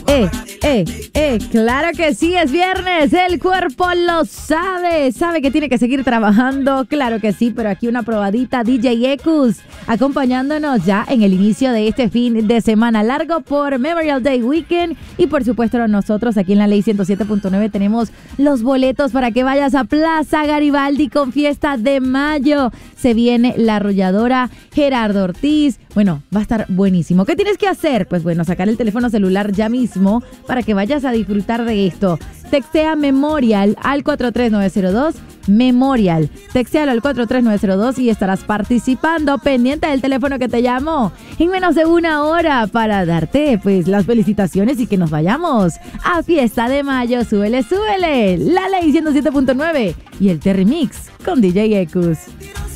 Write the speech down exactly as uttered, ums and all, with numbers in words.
Eh, eh, eh, claro que sí, es viernes, el cuerpo lo sabe, sabe que tiene que seguir trabajando, claro que sí, pero aquí una probadita, D J Ecus, acompañándonos ya en el inicio de este fin de semana largo por Memorial Day Weekend y por supuesto nosotros aquí en la Ley ciento siete punto nueve tenemos los boletos para que vayas a Plaza Garibaldi con Fiesta de Mayo. Se viene la arrolladora Gerardo Ortiz. Bueno, va a estar buenísimo. ¿Qué tienes que hacer? Pues bueno, sacar el teléfono celular ya mismo para que vayas a disfrutar de esto. Textea Memorial al cuatro tres nueve cero dos. Memorial. Textealo al cuatro tres nueve cero dos y estarás participando, pendiente del teléfono que te llamó en menos de una hora para darte pues las felicitaciones y que nos vayamos a Fiesta de Mayo. Súbele, súbele. La Ley ciento siete punto nueve y el Terry Mix con D J Ecus.